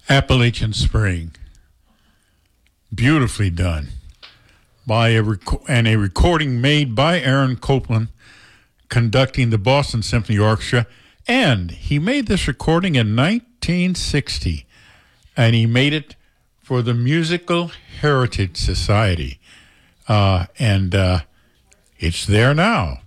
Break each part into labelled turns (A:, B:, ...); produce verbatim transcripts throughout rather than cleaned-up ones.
A: Appalachian Spring. Beautifully done. By a rec- and a recording made by Aaron Copland, conducting the Boston Symphony Orchestra. And he made this recording in nineteen sixty. And he made it for the Musical Heritage Society. Uh, and uh, it's there now.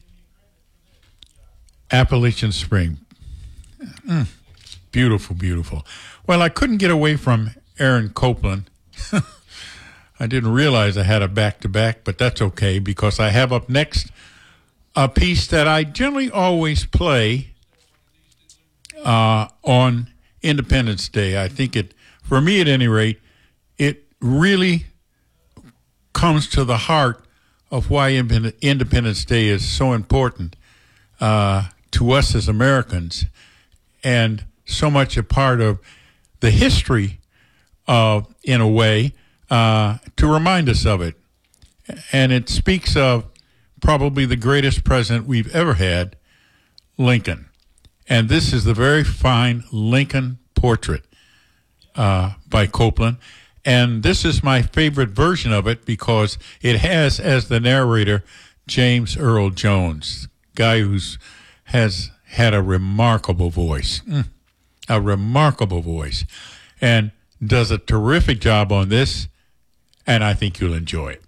A: Appalachian Spring. Mm, beautiful, beautiful. Well, I couldn't get away from Aaron Copland. I didn't realize I had a back-to-back, but that's okay because I have up next a piece that I generally always play uh, on Independence Day. I think it, for me at any rate, it really comes to the heart of why Independence Day is so important uh, to us as Americans and so much a part of the history of, in a way, uh, to remind us of it. And it speaks of probably the greatest president we've ever had, Lincoln. And this is the very fine Lincoln portrait uh, by Copland. And this is my favorite version of it because it has as the narrator James Earl Jones, guy who's has had a remarkable voice, mm, a remarkable voice, and does a terrific job on this, and I think you'll enjoy it.